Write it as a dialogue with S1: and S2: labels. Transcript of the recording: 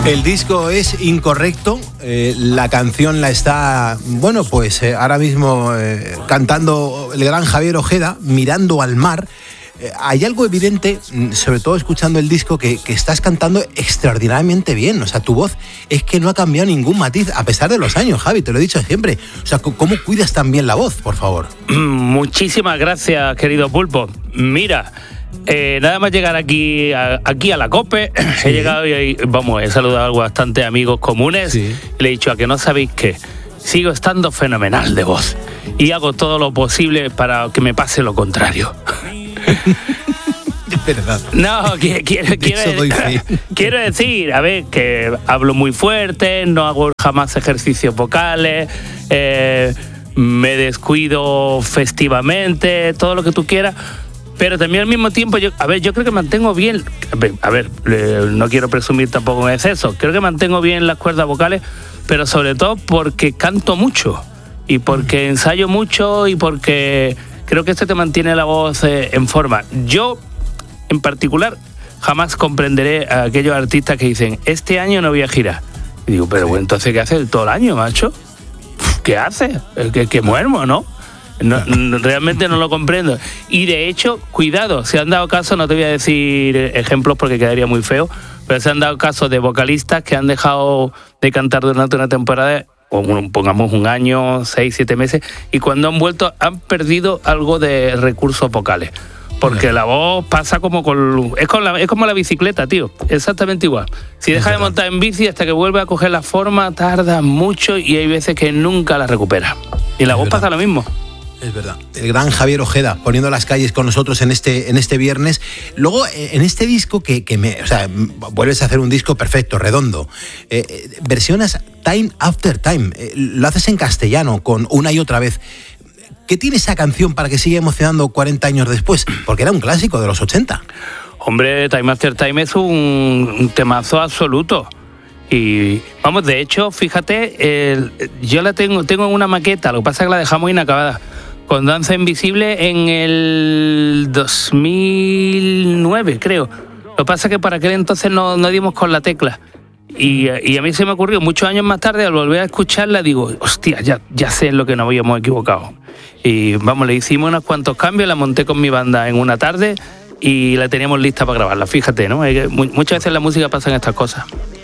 S1: El disco es incorrecto, la canción la está, bueno, pues ahora mismo cantando el gran Javier Ojeda, Mirando al mar. Hay algo evidente, sobre todo escuchando el disco, que estás cantando extraordinariamente bien. O sea, tu voz es que no ha cambiado ningún matiz, a pesar de los años, Javi, te lo he dicho siempre. O sea, ¿cómo cuidas tan bien la voz, por favor?
S2: Muchísimas gracias, querido Pulpo. Mira, nada más llegar aquí a la COPE, sí. He llegado y he saludado a bastantes amigos comunes, sí. Y le he dicho, a que no sabéis qué, sigo estando fenomenal de voz y hago todo lo posible para que me pase lo contrario.
S1: Es verdad.
S2: No, quiero decir, a ver, que hablo muy fuerte, no hago jamás ejercicios vocales, me descuido festivamente, todo lo que tú quieras. Pero también al mismo tiempo, yo creo que mantengo bien, no quiero presumir tampoco en exceso, creo que mantengo bien las cuerdas vocales, pero sobre todo porque canto mucho y porque ensayo mucho y porque creo que esto te mantiene la voz en forma. Yo, en particular, jamás comprenderé a aquellos artistas que dicen, este año no voy a girar. Y digo, pero bueno, entonces, ¿qué haces todo el año, macho? ¿Qué haces? Que muermo, ¿no? No, realmente no lo comprendo. Y de hecho, cuidado, se han dado casos, no te voy a decir ejemplos porque quedaría muy feo, pero se han dado casos de vocalistas que han dejado de cantar durante una temporada, o pongamos un año, 6, 7 meses, y cuando han vuelto han perdido algo de recursos vocales. Porque la voz pasa como es como la bicicleta, tío, exactamente igual. Si dejas de montar en bici hasta que vuelve a coger la forma, tarda mucho y hay veces que nunca la recupera. Y la voz pasa lo mismo.
S1: Es verdad. El gran Javier Ojeda poniendo las calles con nosotros en este viernes. Luego, en este disco vuelves a hacer un disco perfecto, redondo. Versionas Time After Time. Lo haces en castellano, con Una y otra vez. ¿Qué tiene esa canción para que siga emocionando 40 años después? Porque era un clásico de los 80.
S2: Hombre, Time After Time es un temazo absoluto. Y vamos, de hecho, fíjate, yo la tengo en una maqueta, lo que pasa es que la dejamos inacabada, con Danza Invisible en el 2009, creo. Lo que pasa es que para aquel entonces no dimos con la tecla. Y a mí se me ocurrió muchos años más tarde, al volver a escucharla, digo, hostia, ya sé en lo que nos habíamos equivocado. Y vamos, le hicimos unos cuantos cambios, la monté con mi banda en una tarde y la teníamos lista para grabarla. Fíjate, ¿no? Muchas veces en la música pasan estas cosas.